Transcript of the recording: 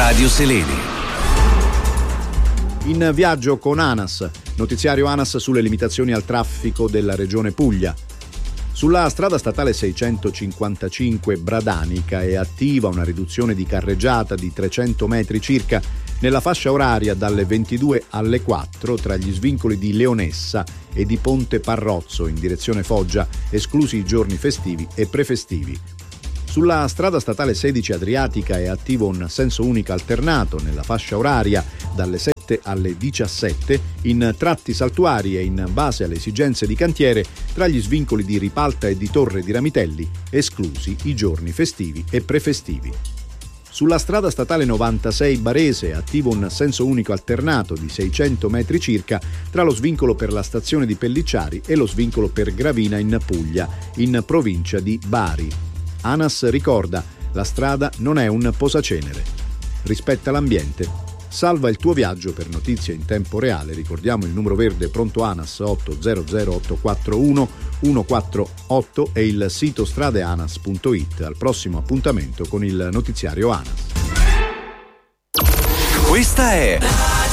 Radio Seleni. In viaggio con ANAS, notiziario ANAS sulle limitazioni al traffico della regione Puglia. Sulla strada statale 655 Bradanica è attiva una riduzione di carreggiata di 300 metri circa nella fascia oraria dalle 22 alle 4 tra gli svincoli di Leonessa e di Ponte Parrozzo in direzione Foggia, esclusi i giorni festivi e prefestivi. Sulla strada statale 16 Adriatica è attivo un senso unico alternato nella fascia oraria dalle 7 alle 17 in tratti saltuari e in base alle esigenze di cantiere tra gli svincoli di Ripalta e di Torre di Ramitelli, esclusi i giorni festivi e prefestivi. Sulla strada statale 96 Barese è attivo un senso unico alternato di 600 metri circa tra lo svincolo per la stazione di Pellicciari e lo svincolo per Gravina in Puglia, in provincia di Bari. ANAS ricorda, la strada non è un posacenere. Rispetta l'ambiente. Salva il tuo viaggio. Per notizie in tempo reale ricordiamo il numero verde pronto ANAS 800 841 148 e il sito stradeanas.it. Al prossimo appuntamento con il notiziario ANAS. Questa è